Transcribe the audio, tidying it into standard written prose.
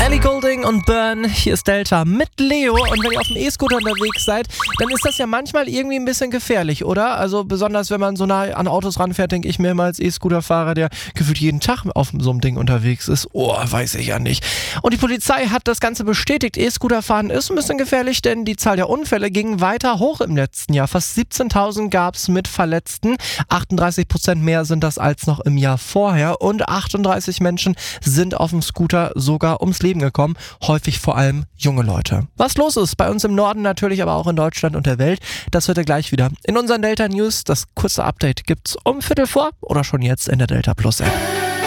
Ellie Goulding und Burn, hier ist Delta mit Leo. Und wenn ihr auf dem E-Scooter unterwegs seid, dann ist das ja manchmal irgendwie ein bisschen gefährlich, oder? Also besonders, wenn man so nah an Autos ranfährt, denke ich mir immer als E-Scooter-Fahrer, der gefühlt jeden Tag auf so einem Ding unterwegs ist. Oh, weiß ich ja nicht. Und die Polizei hat das Ganze bestätigt. E-Scooter-Fahren ist ein bisschen gefährlich, denn die Zahl der Unfälle ging weiter hoch im letzten Jahr. Fast 17.000 gab es mit Verletzten. 38% mehr sind das als noch im Jahr vorher. Und 38 Menschen sind auf dem Scooter sogar ums Leben gekommen. Häufig vor allem junge Leute. Was los ist bei uns im Norden natürlich, aber auch in Deutschland und der Welt, das hört ihr gleich wieder in unseren Delta News. Das kurze Update gibt's um 15:15 oder schon jetzt in der Delta Plus App.